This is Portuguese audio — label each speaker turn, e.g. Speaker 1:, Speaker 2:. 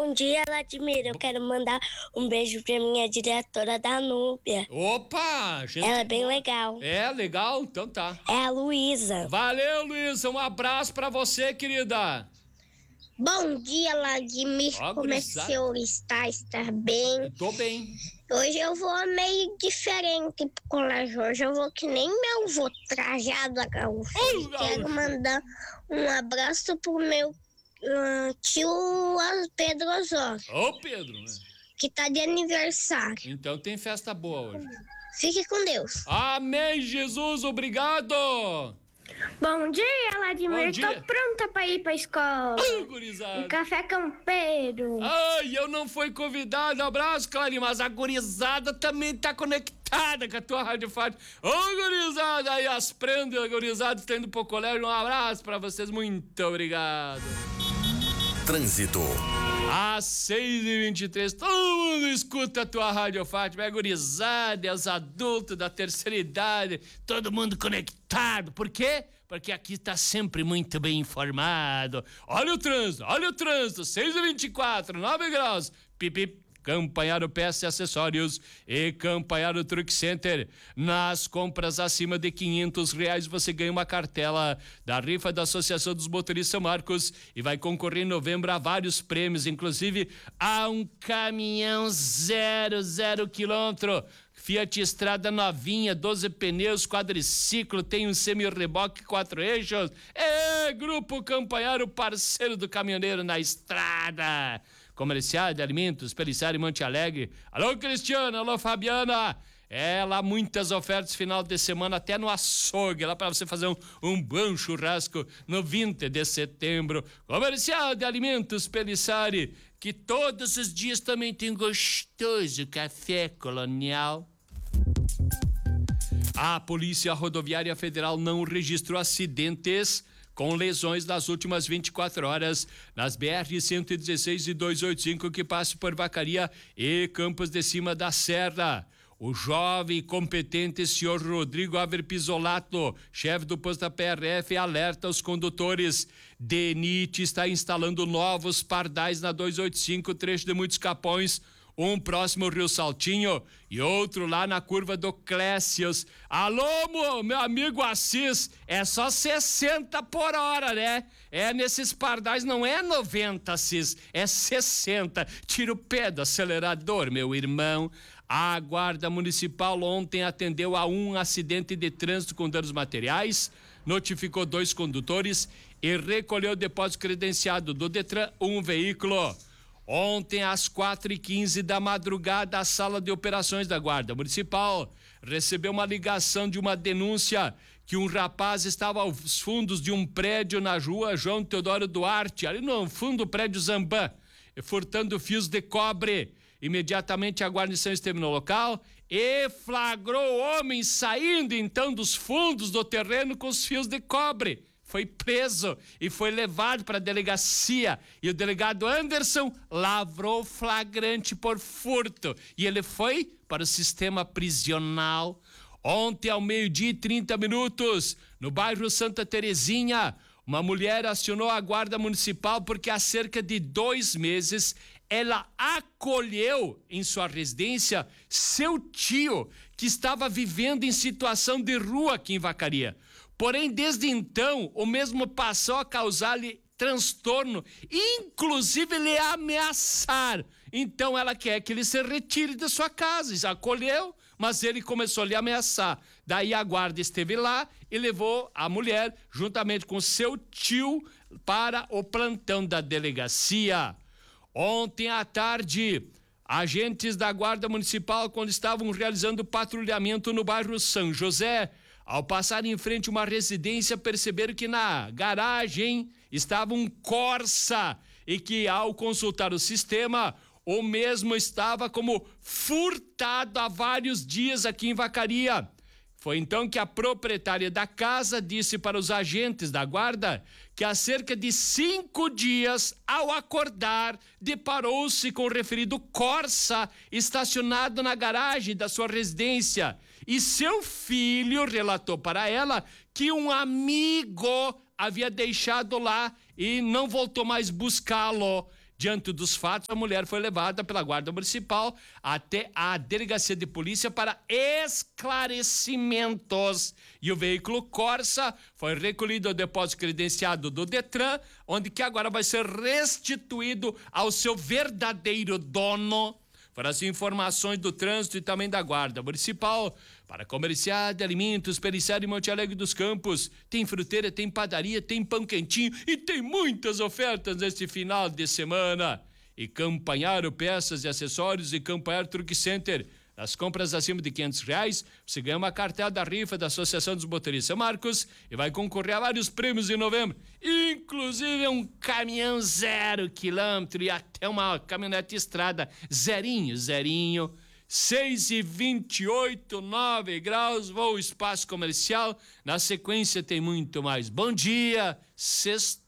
Speaker 1: Bom dia, Vladimir. Eu quero mandar um beijo pra minha diretora da Núbia.
Speaker 2: Opa!
Speaker 1: Ela é bem legal.
Speaker 2: É, legal? Então tá.
Speaker 1: É a Luísa.
Speaker 2: Valeu, Luísa. Um abraço pra você, querida.
Speaker 1: Bom dia, Vladimir. Como é que o senhor está? Está bem?
Speaker 2: Eu tô bem.
Speaker 1: Hoje eu vou meio diferente pro colégio. Hoje eu vou que nem meu avô, trajado a gaúcha. Quero mandar um abraço pro meu tio Pedro Osório.
Speaker 2: Ô, Pedro, né?
Speaker 1: Que tá de aniversário.
Speaker 2: Então tem festa boa hoje.
Speaker 1: Fique com Deus.
Speaker 2: Amém, Jesus. Obrigado.
Speaker 3: Bom dia, Vladimir.
Speaker 2: Bom dia.
Speaker 3: Tô pronta pra ir pra escola.
Speaker 2: Gurizada.
Speaker 3: Um café campeiro.
Speaker 2: Ai, eu não fui convidado. Abraço, Clarinha, mas a gurizada também tá conectada com a tua Rádio Fátima. Ô, gurizada, aí as prendas, a gurizada está indo pro colégio. Um abraço pra vocês, muito obrigado.
Speaker 4: Trânsito.
Speaker 2: Às 6h23, todo mundo escuta a tua Rádio Fátima. É gurizada, é os adultos da terceira idade, todo mundo conectado. Por quê? Porque aqui tá sempre muito bem informado. Olha o trânsito, 6h24, 9 graus. Pipip. Campanharo Peças e Acessórios e Campanharo Truck Center. Nas compras acima de R$500 você ganha uma cartela da rifa da Associação dos Motoristas São Marcos e vai concorrer em novembro a vários prêmios, inclusive a um caminhão 0 quilômetro. Fiat Estrada novinha, 12 pneus, quadriciclo, tem um semi-reboque 4 eixos. É Grupo Campanharo, parceiro do caminhoneiro na estrada. Comercial de Alimentos, Pelissari, Monte Alegre. Alô, Cristiana, alô, Fabiana. É lá muitas ofertas final de semana, até no açougue, lá para você fazer um bom churrasco no 20 de setembro. Comercial de Alimentos, Pelissari, que todos os dias também tem gostoso café colonial. A Polícia Rodoviária Federal não registrou acidentes com lesões nas últimas 24 horas nas BR-116 e 285 que passam por Vacaria e Campos de Cima da Serra. O jovem e competente senhor Rodrigo Aver Pisolato, chefe do posto da PRF, alerta os condutores. DENIT está instalando novos pardais na 285, trecho de Muitos Capões, um próximo ao Rio Saltinho e outro lá na curva do Clécius. Alô, meu amigo Assis, é só 60 por hora, né? É nesses pardais, não é 90, Assis, é 60. Tira o pé do acelerador, meu irmão. A Guarda Municipal ontem atendeu a um acidente de trânsito com danos materiais, notificou 2 condutores e recolheu o depósito credenciado do Detran, um veículo. Ontem, às 4h15 da madrugada, a sala de operações da Guarda Municipal recebeu uma ligação de uma denúncia que um rapaz estava aos fundos de um prédio na rua João Teodoro Duarte, ali no fundo do prédio Zambã, furtando fios de cobre. Imediatamente a guarnição esteve no local e flagrou o homem saindo então dos fundos do terreno com os fios de cobre. Foi preso e foi levado para a delegacia e o delegado Anderson lavrou flagrante por furto e ele foi para o sistema prisional. Ontem ao 12:30, no bairro Santa Terezinha, uma mulher acionou a Guarda Municipal porque há cerca de 2 meses ela acolheu em sua residência seu tio que estava vivendo em situação de rua aqui em Vacaria. Porém, desde então, o mesmo passou a causar-lhe transtorno, inclusive lhe ameaçar. Então, ela quer que ele se retire da sua casa. Já acolheu, mas ele começou a lhe ameaçar. Daí a guarda esteve lá e levou a mulher, juntamente com seu tio, para o plantão da delegacia. Ontem à tarde, agentes da Guarda Municipal, quando estavam realizando patrulhamento no bairro São José, ao passar em frente a uma residência, perceberam que na garagem estava um Corsa e que, ao consultar o sistema, o mesmo estava como furtado há vários dias aqui em Vacaria. Foi então que a proprietária da casa disse para os agentes da guarda que há cerca de 5 dias, ao acordar, deparou-se com o referido Corsa estacionado na garagem da sua residência. E seu filho relatou para ela que um amigo havia deixado lá e não voltou mais buscá-lo. Diante dos fatos, a mulher foi levada pela Guarda Municipal até a delegacia de polícia para esclarecimentos. E o veículo Corsa foi recolhido ao depósito credenciado do Detran, onde que agora vai ser restituído ao seu verdadeiro dono. Foram as informações do trânsito e também da Guarda Municipal. Para comerciar de alimentos, periciar em Monte Alegre dos Campos. Tem fruteira, tem padaria, tem pão quentinho e tem muitas ofertas neste final de semana. E Campanharo Peças e Acessórios e Campanharo Truck Center. Nas compras acima de R$500, você ganha uma cartela da rifa da Associação dos Motoristas Marcos e vai concorrer a vários prêmios em novembro, inclusive um caminhão 0 quilômetro e até uma caminhonete estrada zerinho. 6h28, 9 graus, voo espaço comercial. Na sequência tem muito mais. Bom dia, sexto.